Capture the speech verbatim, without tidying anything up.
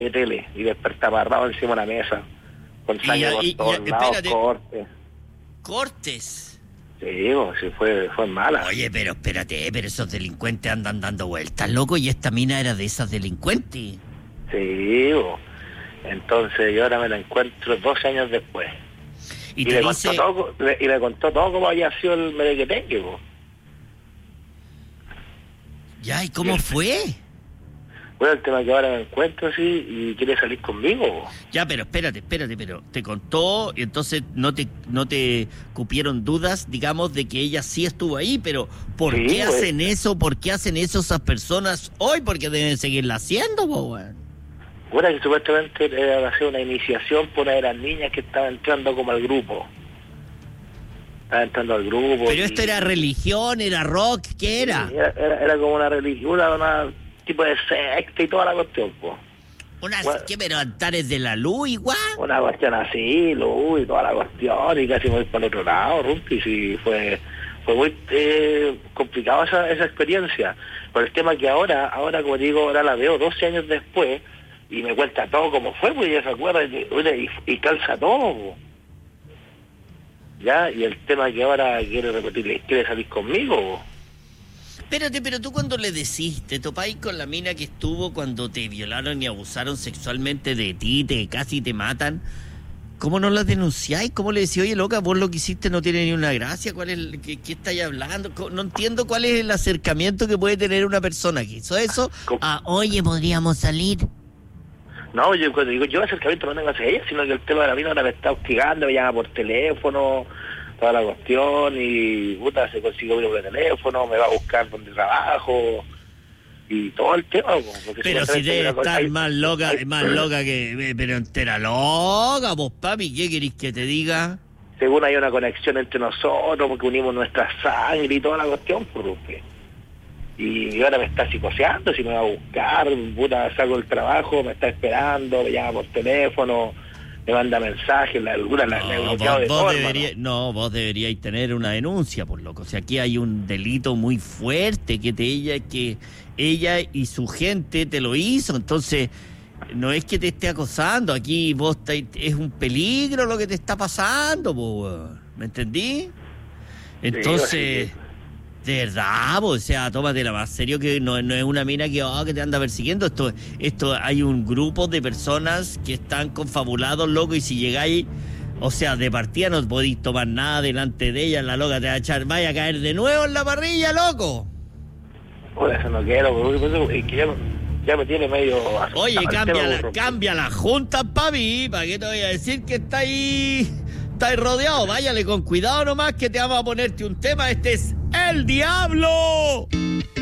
de tele y despertaba agarrado encima de una mesa, con sangre Y- por y- todos y- lados, espérate. cortes. Cortes. Sí, bo, sí, fue, fue mala. Oye, pero espérate, pero esos delincuentes andan dando vueltas, loco, y esta mina era de esas delincuentes. Sí, bo. Entonces yo ahora me la encuentro doce años después. Y, Y, te le dice, contó todo, le- y le contó todo cómo había sido el merequetengue, bo. ya, ¿y cómo fue? Bueno, el tema es que ahora me encuentro así y quiere salir conmigo, bo. Ya, pero espérate, espérate, pero te contó y entonces no te no te cupieron dudas, digamos, de que ella sí estuvo ahí, pero ¿por Sí, qué pues. hacen eso? ¿Por qué hacen eso esas personas hoy? Porque deben seguirla haciendo, po, weón. Bueno, que supuestamente era hacer una iniciación por una de las niñas que estaba entrando como al grupo. Estaba entrando al grupo. Pero y- esto era religión, era rock, ¿qué era? Era, era, era como una religión, una, una tipo de secta y toda la cuestión, pues. Unas, Bueno. ¿qué? Pero altares de la luz igual. Una cuestión así, lo, y toda la cuestión, y casi me voy para el otro lado, Rumpi, sí, fue, fue muy eh, complicado esa, esa experiencia. Pero el tema es que ahora, ahora como digo, ahora la veo doce años después, y me cuenta todo como fue, pues ella se acuerda, y, oye, y, y calza todo, pues. Ya, y el tema es que ahora quiere repetir, quiere salir conmigo, pues. Espérate, pero tú cuando le decís, te topáis con la mina que estuvo cuando te violaron y abusaron sexualmente de ti, te casi te matan, ¿cómo no la denunciáis? ¿Cómo le decís, oye, loca, vos lo que hiciste no tiene ni una gracia? ¿Cuál es el, qué, qué estáis hablando? Co- No entiendo cuál es el acercamiento que puede tener una persona que hizo eso ¿Cómo? a, oye, podríamos salir. No, yo cuando digo, yo acercamiento no tengo hacia ella, sino que el tema de la mina ahora me está hostigando, me llama por teléfono, toda la cuestión, y puta, se consiguió mi número de teléfono, me va a buscar donde trabajo, y todo el tema. po, porque Pero si supuestamente debe una cosa- estar hay- más loca, hay- más loca que... eh, Pero entera loca, vos, papi, ¿qué querés que te diga? Según hay una conexión entre nosotros, porque unimos nuestra sangre y toda la cuestión, por Rupe. Y ahora me está psicoseando, si me va a buscar, puta, saco el trabajo, me está esperando, me llama por teléfono, me manda mensajes, la alguna la, la he No, bloqueado vos, de vos todo, debería- hermano. no, vos deberíais tener una denuncia, por loco. O sea, aquí hay un delito muy fuerte que te, ella, que ella y su gente te lo hizo. Entonces, no es que te esté acosando. Aquí vos estáis- es un peligro lo que te está pasando, po, weón. ¿Me entendí? Entonces, Sí, de verdad, po, o sea, tómatela más serio, que no, no es una mina que, oh, que te anda persiguiendo. Esto, esto hay un grupo de personas que están confabulados, loco, y si llegáis, o sea, de partida no podéis tomar nada delante de ella, la loca te va a echar, vaya a caer de nuevo en la parrilla, loco. Por eso no quiero, porque es que ya, ya me tiene medio... Oye, asustado el cambia tema, la, burro. cambia la junta, papi, ¿para qué te voy a decir que está ahí, está ahí rodeado? Váyale con cuidado nomás que te vamos a ponerte un tema, este es El Diablo.